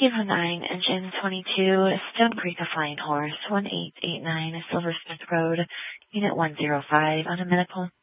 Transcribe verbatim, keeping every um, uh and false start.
you for nine, engine twenty-two, Stone Creek, a Flying Horse, one eight eight nine, Silver Smith Road, Unit one zero five, on a medical.